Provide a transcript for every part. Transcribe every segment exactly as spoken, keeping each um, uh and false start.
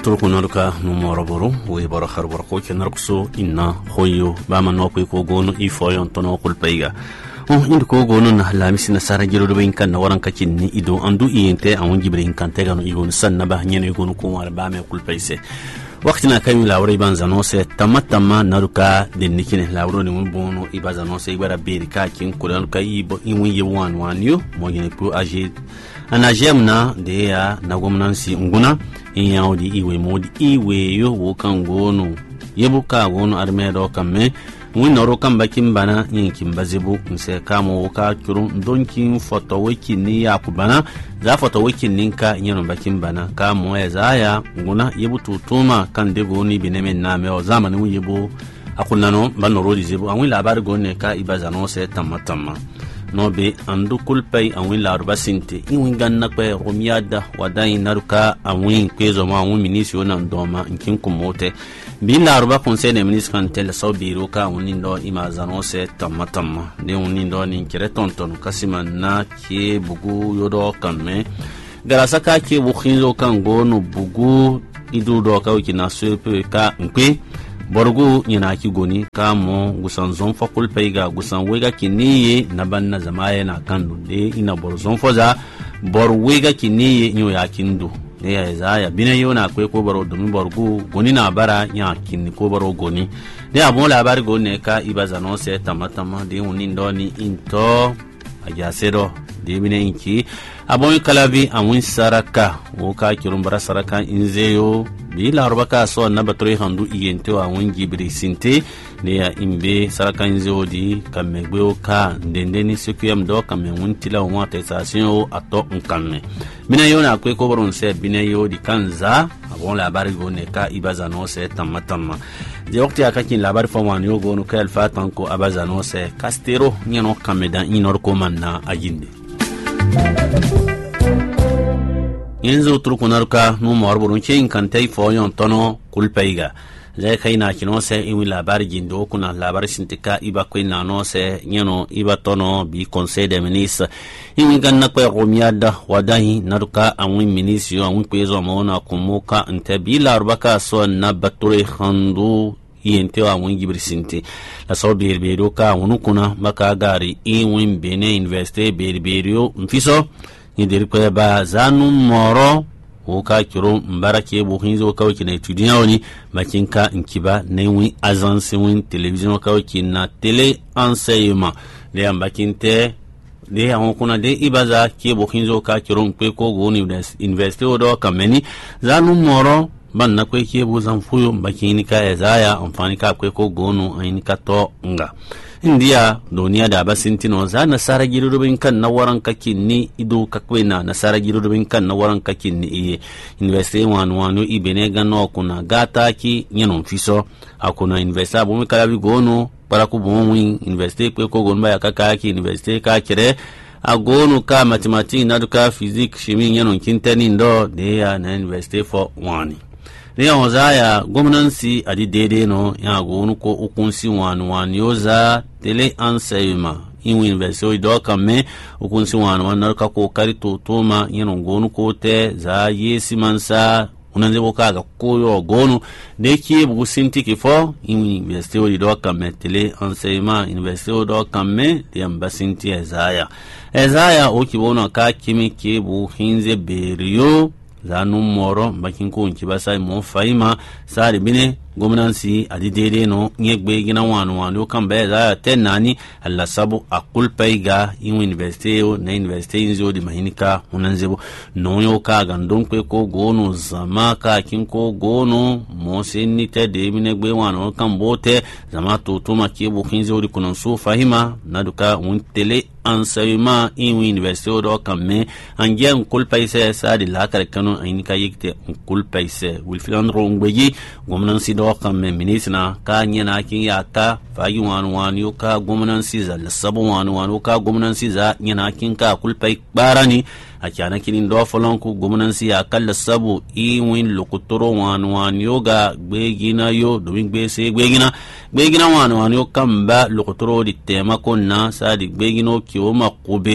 turkunaruka numoroboro we barakhar barko kenarkuso inna khoyo bama nokwe ko gono ifoyon tono kulpaiga on indu ko gono na lamisi na sara giro do kan na waran kakin ni ido andu iyente an gibrin kan tega no igon sanna ba nyene igon ko wala ba me kulpaise waktina kayu lawre ban zano se tamatama naruka den nikine lawro ni mun bono ibazano se ibara beri ka kin kulan ka ibo inwi yewan wanyo mo yene pro age ana jemna de ya na gomnansi nguna in yaudi iwe modi iwe yo wo kan gono yebuka gono armedo kamme winoro kan bakin bana yin kin bazibu nse kamo ka kuru donkin foto wiki ni ya kubana za foto wiki ninka yeno bakin bana kamo ya zaya nguna yebu tutuma kan de goni bineme na me o zamani wi yebu akunano banoro dizibu anwi labar gonne ka ibazano se tamatama no be andu kulpai anwi laruba sinte inwi ganna kwe romiyada wadai naruka anwi kwezo ma anwi minisio na ndoma nkin kumote bi laruba conseil des ministres kan tel so biro ka unindo imazano se tamatama de unindo ni kire tonton kasima na ke bugu yodo kamme garasa ka ke bukhinzo kan gono bugu idudo ka wikina sepe ka nkwe borgu nyina ki goni kamo gusan zonfo kulpaiga gusan wega kiniye na banna zamaye na kandu de ina bor zonfo za bor wega kiniye nyo ya kindu de ya zaya bine yo na kwe ko boro dumi borgu goni na bara nya kinni ko boro goni de abon la bar goni ka ibaza no se tamatama de unin doni into ajasero de bine inki abon kalabi amun saraka wo ka kirun bara saraka inzeyo bi la robaka so na batore handu iyente wa wongi bri sinte ne ya imbe saraka inzeyo di kamegbe o ka ndendeni sekuyam do kamen wuntila o mata station ato nkamme mina yo na kwe ko boron se bine yo di kanza abon la bari go ne ka ibaza no se tamatama je wakti akakin la bari fawani yo go no ka alfa tanko abaza no se kastero nyano kameda inor ko manna ajinde yenzo turkunaruka no morburun che inkantai foyon tono kulpaiga zai kai na kino se iwi labari jindo kuna labari sintika iba kwe na no se nyano iba tono bi conseil des ministres iwi ganna kwe romiyada wadahi naruka anwi minisio anwi kwezo maona kumuka nte bi larubaka so na bature khandu yente wa mun gibri sinti la so berbero ka wonukuna maka gari iwi bene investe berbero mfiso ni deri ko ba zanu moro o ka kiro mbarake bo hinzo ka wiki na etudiant oni makinka nkiba newi agence win television ka wiki na télé enseignement le ambakinte de an kuna de ibaza ke bo hinzo ka kiro mpe ko go university odo kameni zanu moro ban na kwe ke bo zan fuyo bakini ka ezaya amfani ka kwe ko gonu aini ka to nga india duniya da basintino za nasara girurubin kan na waran kakin ni ido kakwe na nasara girurubin kan na waran kakin ni iye investe wanu wanu ibene gano kuna gata ki nyanon fiso akuna investa bumi kalabi gono para ku bumi investe kwe ko gonba ya kaka ki investe ka kire agono ka mathematics na duka physics shimi nyanon kintani ndo de ya na investe for wani ne onzaya gwamnati adi dede no ya gonu ko ukunsi wanu wani yoza tele enseignement in university do kamme ukunsi wanu wani ka ko kari to toma yeno gonu ko te za yesi mansa unanze bokaga ko yo gonu de ki bu sinti ki fo in university do kamme tele enseignement university do kamme de ambasinti ezaya ezaya o ki bono ka kimi ki bu hinze beriyo zanu moro bakin ko nki basai mo faima sari bine gomnansi adi dede no nyegbe gina wanu wanu kan be za tenani alla sabu akul paiga in university o na university inzo di mahinika unanzebo no yo ka gandon kwe ko gono zama ka kin ko gono mo senni te de bine gbe wanu kan bote zama to to make bo kinzo di kunan so fahima naduka un tele enseignement in university o kamme angian kul paise sa di la kar kanu ayinika yikte kul paise wil filan rongbeji gomnansi do kamme minisna ka nyana kin ya ka fagi wanu wanu ka gomnansi za la sabu wanu wanu ka gomnansi za nyana kin ka kul pai barani a kyana kin do folon ku gomnansi ya kala sabu iwin lokutoro wanu wanu ga gbegina yo do gbe se gbegina gbegina wanu wanu kamba lokutoro di tema konna sa di gbegino ki o makube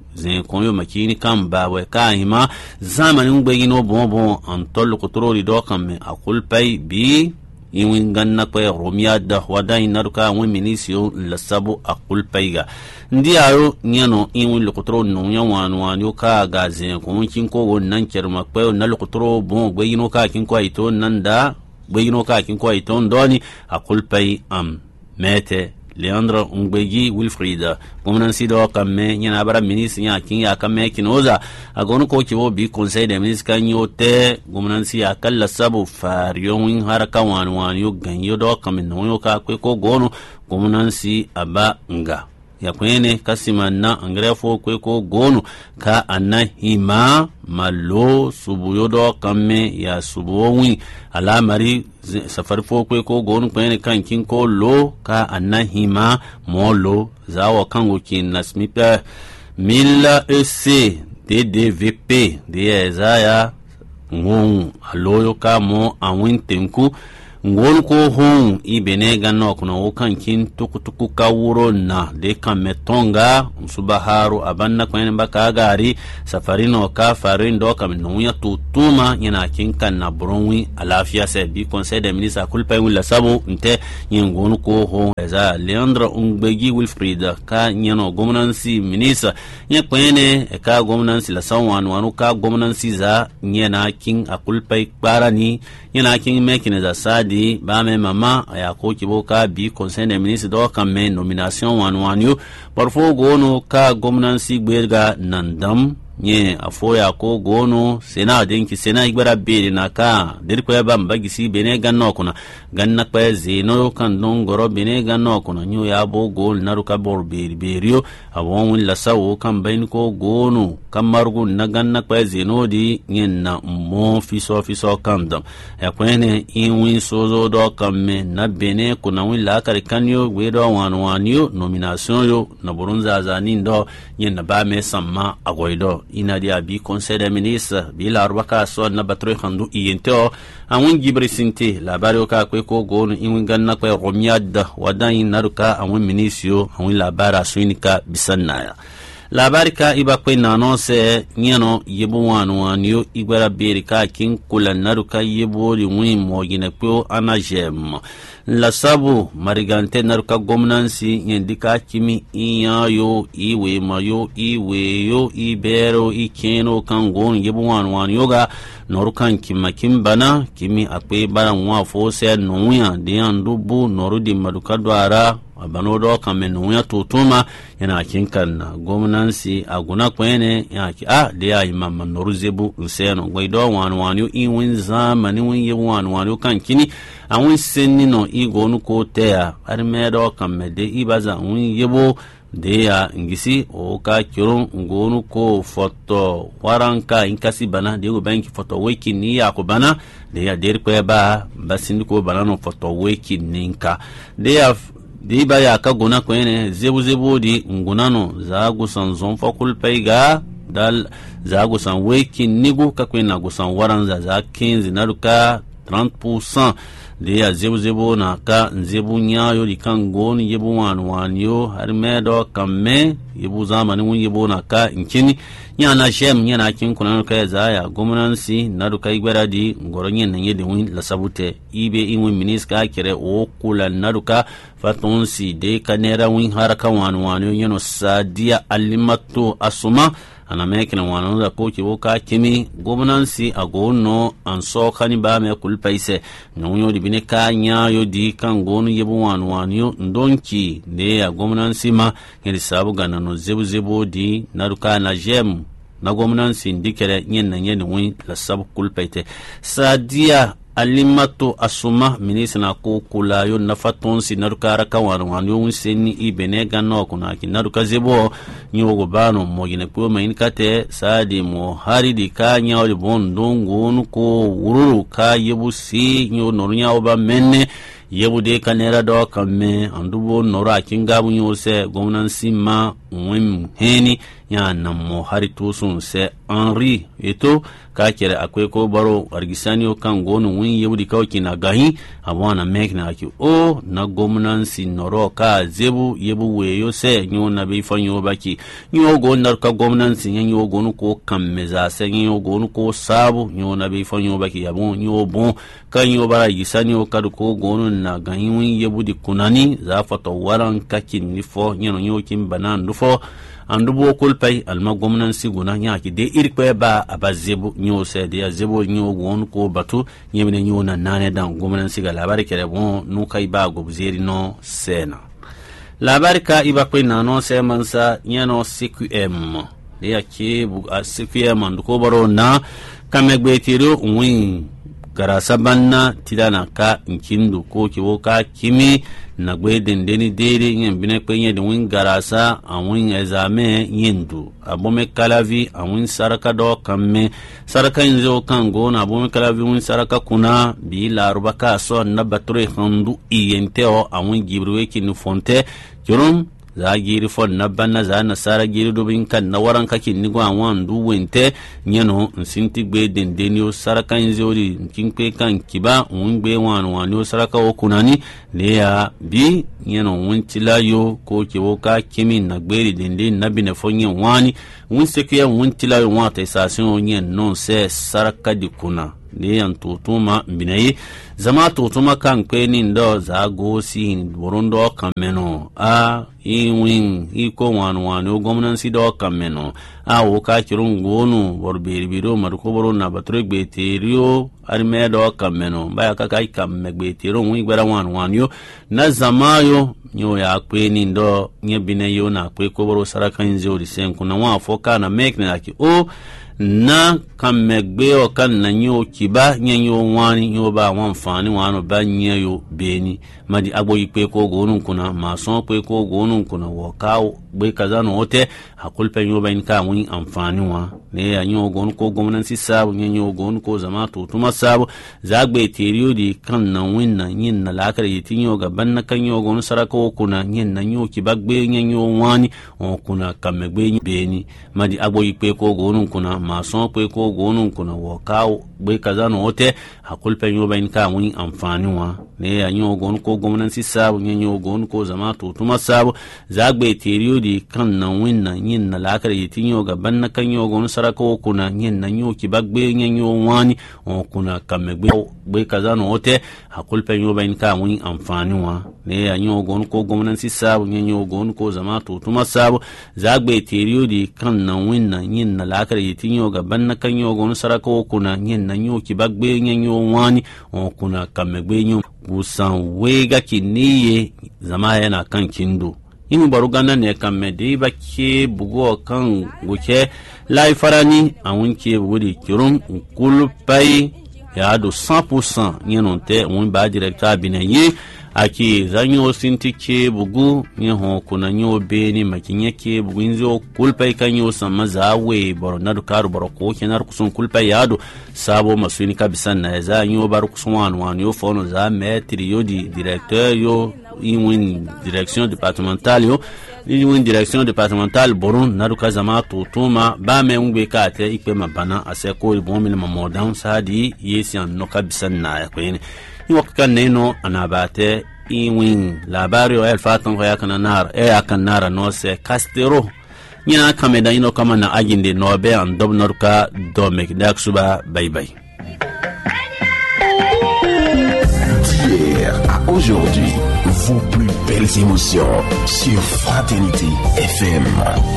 zin konyo makini kan bawe ka hima zamanin gbegi no bonbon an tol kutro ri do kan me akul pay bi iwin ganna kwe romia da wada inaruka wen minisio la sabu akul payga ndi ayo nyano iwin lokotro no nya wanu wanu ka gaze ko kin ko won nan kerma kwe na lokotro bon gbegi no ka kin ko ito nanda gbegi no ka kin ko ito ndoni akul pay am mete Leandro Ngbegi Wilfrida gomnan sido kamme nyana bara ministre nya kin ya kamme kinoza agonu ko kibo bi conseil des ministres kan yote gomnan si akalla sabu fariyon haraka wan wan yo ganyo do kamme no yo ka ko gono gomnan si aba nga ya kwene kasima na angrefo ko gono ka anahima malo subuyo do kamme ya subuwi ala mari safari fo ko gono kwene kan kin ko lo ka anahima molo zawo kango kin nasmipa mille ec ddvp de zaya ngon aloyo ka mo awin tenku ngon ko hon ibene ganno kuno wokan kin tukutuku ka wuro na de kan metonga subaharu abanna kwene baka gari safarino ka farin do kam nuya tutuma yana kin kan na bronwi alafia se bi conseil des ministres kulpa wala sabo nte ngon ko hon za Leandro Ngbegi Wilfrida ka nyano gomnansi ministre nya kwene e ka gomnansi la sawan wanu ka gomnansi za nyana kin akulpa barani yana kin mekine za di ba me mama ya ko kiboka bi conseil des ministres do kan me nomination wan wanyu parfo gono ka gomnansi gberga nandam nye afoya ko gono sena denki sena igbara bere na ka der ko ba mbagisi bene ganno kuna ganna kwa zeno kan don goro bene ganno kuna nyu ya bo gol naruka bor bere berio awon la sawo kan bain ko gono kamargu na ganna kwa zeno di nyenna mo fiso fiso kandam ya kwene inwin sozo do kamme na bene kuna win la kar kanyo wedo wan wanyo nomination yo na burunza zanindo nyenna ba me samma agoido ina dia bi conseil des ministres bi la arbaka so na batro khandu iyento awun gibri sinti la bari ka ko ko gon in ganna ko romiad wadan naruka awun minisio awun la bara suinika bisanna la barika iba ko nanose nyano yebu wanu wanyo igwara berika kin kula naruka yebo ri wi mogine ko anajem la sabu marigante naruka gomnansi yendika kimi iyayo iwe mayo iwe yo ibero ikeno kangon yebu wanu wanyo ga norukan kima kimbana kimi akwe bara nwa fose nuya de andubu norudi maduka dwara abanodo kamenu ya tutuma yana kinkan gomnansi aguna kwene yaki ah de ya imama noruzebu nseno gwido wanu wanu inwin zamani win ye wanu wanu kankini awin senni no igonu ko teya armedo kamede ibaza win yebo de ya ngisi o ka kiro ngonu ko foto waranka inkasi bana de go banki foto weki ni ya ko bana de ya der ko ba basindi ko bana no foto weki ninka de ya di ba ya ka guna kwene zebu zebu di ngunano za gusan zon fakul paiga dal za gusan weki nigu ka kwena gusan waranza za quinze naruka trente pour cent de ya zebu zebu na ka zebu nyayo di kan goni yebu wan wanyo har medo kamme yebu zamani wun yebu na ka inkini nyana shem nyana kin kunan ka za ya gomnansi naruka igwara di ngoronye nan yede wun la sabute ibe inwin minister kire o kula naruka fatonsi de kanera win haraka wan wanyo yano sadia alimatu asuma ana mekina wanu da ko kibo ka kimi gomnansi agono anso kani ba me kulpaise nonyo di bine ka nyayo di kan gonu yebu wanu wanyo ndonki ne ya gomnansi ma ngiri sabu gana no zebu zebu di naruka na jem na gomnansi ndikere nyen na nyen win la sabu kulpaite sadia alimatu asuma ministre na ko kula yo nafaton si naruka raka wanu wanu unseni ibene ganno kuna ki naruka zebo nyogo bano mogine ko main kate sadi mo hari di ka nyawo bon dongo ko ururu ka yebusi nyo norunya oba menne yebu de kanera do kamme andubo nora kinga bu nyose gomnan simma wim heni ya na mo hari to sun se Henri eto ka kere akwai ko baro argisani o kan gonu win yebudi kawki na gahi abwana mek na ki o na gomnansi noro ka zebu yebu weyo se nyo na be fanyo baki nyo go nar ka gomnansi nyo gonu ko kammeza se nyo gonu ko sabu nyo na be fanyo baki yabo nyo bon kan nyo bara gisani o kadu ko gonu na gahi win yebudi kunani za fato waran kakin nifo nyo nyo kin banan dufo andubo kulpai alma gomnansi guna nyaki de irkwe ba abazebu nyo se de zebo nyo won ko batu nyemine nyo na nane dan gomnansi ga labari kere bon nu kai ba go buzeri no sena labari ka iba kwe na no se mansa nyano C Q M de yake bu C Q M anduko baro na kamegbe tiro win garasa banna tidana ka nkindu ko kiwo ka kimi na gwe dendeni dede nyen bine kwe nye de win garasa awin ezame yendu abome kalavi awin saraka do kamme saraka inzo kango na abome kalavi win saraka kuna bi la rubaka so na bature handu iyenteo awin gibriwe kinu fonte jorum za giri fon na banna za na sara giri do bin kan na waran kake ni gwa wan du wente nyeno nsinti gbe dendeni o saraka inzori kinkwe kan kiba ungbe wan wan o saraka o kunani le ya bi nyeno wuntila yo ko kiwo ka kimi na gberi dende na bine fonye wani wunse ke wuntila yo wata station nyen non se saraka di kuna ne yan tutuma binayi zama tutuma kan kweni ndo za gosi burundo kameno a iwin iko wanu wanu gomnansi do kameno a wo ka kirun gonu borbiri biro marko boro na batre gbeterio arme do kameno baya ka kai kamme gbetero wi gbara wanu wanu na zamayo nyo ya kweni ndo nye binayo na kwe ko boro saraka nzori sen kuna wa foka na mekne aki o na kamegbe o kan na nyo kiba nyo wani nyo ba wan fani wano ba nyo beni madi agbo yipe ko gonun kuna mason pe ko gonun kuna wo ka be kazano ote hakulpe nyo ba inka wani amfani wa ne ya nyo gon ko gomnansi sabu nyo gon ko zama to tuma sabu zagbe teriyo di kan na win na yin na lakar yitinyo gaban na kan nyo gon sarako kuna yin na nyo kibagbe nyo wani o kuna kamegbe beni madi agbo yipe ko gonun kuna mason pe ko gonun kuna wo ka be kazano ote hakulpe nyo ba inka wani amfani wa ne ya nyo gon ko gomnansi sabu nyo gon ko zama to tuma sabu zagbe teriyo di kan na win na yin na lakar yitinyo gaban na kan nyo gon sarako kuna yin na nyo kibagbe nyo wani o kuna kamegbe be kazano ote hakulpe nyo ba inka wani amfani wa ne ya nyo gon ko gomnansi sabu nyo gon ko zama to tuma sabu zagbe teriyo di kan na win na yin na lakar yitinyo gaban na kan nyo gon sarako kuna yin na nyo kibagbe nyo wani o kuna kamegbe nyo busan wega kiniye zama yana kan kindo imi barugana ne kamede bake bugo kan guke lai farani awunke wuri kirun kulpai ya do cent pour cent nyenonte won ba directeur binaye aki zanyo sintike bugu nyeho kuna nyo beni makinye ke bugu inzo kulpai kanyo sama zawe boro nadu karu boro ko kenar kusun kulpai yado sabo masuni kabisan na za nyo bar kusun wan wan yo fono za metri yo di directeur yo iwin direction départementale yo iwin direction départementale boron nadu kazama tutuma ba me ngbe kate ikpe mabana aseko bon min mamodan sadi yesi an no kabisan na yakweni wakka neno anabate iwin labari o el fatan ko yakana nar e yakana no se castero nyina kameda ino kama na aginde nobe an dobnorka domek dak suba bye bye. D'hier à aujourd'hui, vos plus belles émotions sur Fraternité F M.